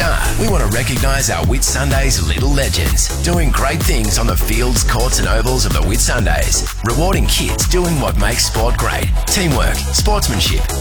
Star, we want to recognise our Whitsundays little legends, doing great things on the fields, courts and ovals of the Whitsundays, rewarding kids doing what makes sport great: teamwork, sportsmanship,